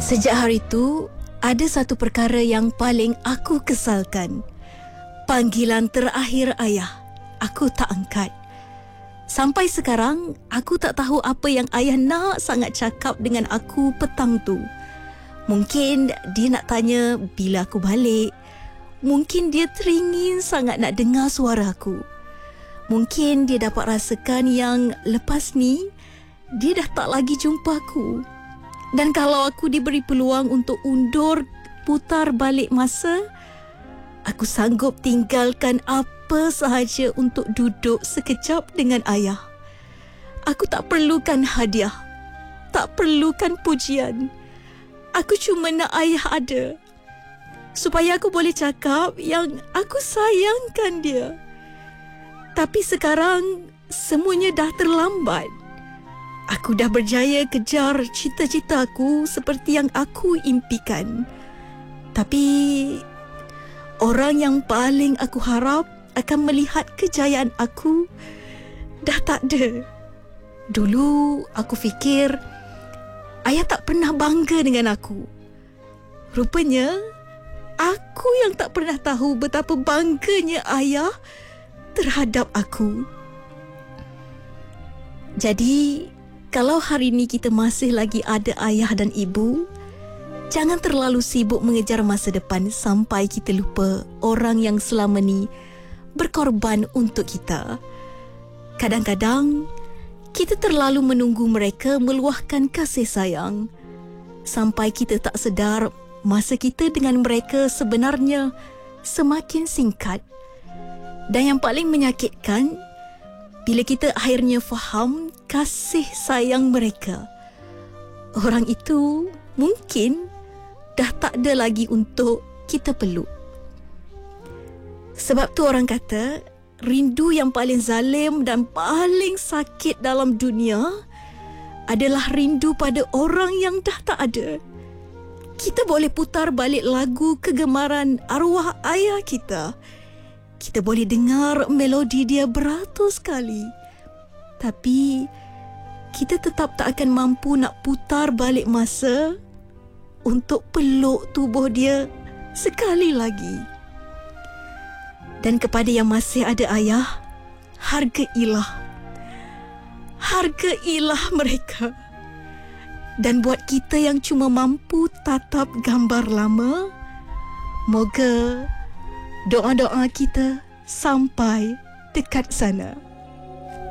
Sejak hari itu, ada satu perkara yang paling aku kesalkan. Panggilan terakhir ayah, aku tak angkat. Sampai sekarang, aku tak tahu apa yang ayah nak sangat cakap dengan aku petang tu. Mungkin dia nak tanya bila aku balik. Mungkin dia teringin sangat nak dengar suara aku. Mungkin dia dapat rasakan yang lepas ni, dia dah tak lagi jumpa aku. Dan kalau aku diberi peluang untuk undur putar balik masa, aku sanggup tinggalkan apa sahaja untuk duduk sekejap dengan ayah. Aku tak perlukan hadiah, tak perlukan pujian. Aku cuma nak ayah ada, supaya aku boleh cakap yang aku sayangkan dia. Tapi sekarang semuanya dah terlambat. Aku dah berjaya kejar cita-cita aku seperti yang aku impikan. Tapi orang yang paling aku harap akan melihat kejayaan aku dah tak ada. Dulu aku fikir ayah tak pernah bangga dengan aku. Rupanya aku yang tak pernah tahu betapa bangganya ayah terhadap aku. Jadi, kalau hari ini kita masih lagi ada ayah dan ibu, jangan terlalu sibuk mengejar masa depan sampai kita lupa orang yang selama ni berkorban untuk kita. Kadang-kadang, kita terlalu menunggu mereka meluahkan kasih sayang sampai kita tak sedar masa kita dengan mereka sebenarnya semakin singkat. Dan yang paling menyakitkan, bila kita akhirnya faham kasih sayang mereka, orang itu mungkin dah tak ada lagi untuk kita peluk. Sebab tu orang kata, rindu yang paling zalim dan paling sakit dalam dunia adalah rindu pada orang yang dah tak ada. Kita boleh putar balik lagu kegemaran arwah ayah kita. Kita boleh dengar melodi dia beratus kali. Tapi kita tetap tak akan mampu nak putar balik masa untuk peluk tubuh dia sekali lagi. Dan kepada yang masih ada ayah, hargailah mereka. Dan buat kita yang cuma mampu tatap gambar lama, moga doa-doa kita sampai dekat sana.